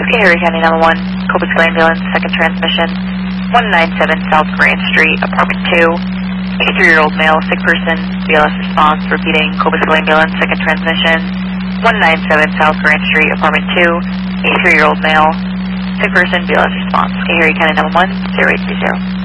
Harry County 911, Cobus School Ambulance, second transmission, 197 South Grand Street, apartment 2, 83-year-old male, sick person, BLS response, repeating, Cobus School Ambulance, second transmission, 197 South Grand Street, apartment 2, 83-year-old male, sick person, BLS response. Harry County 911, 0830.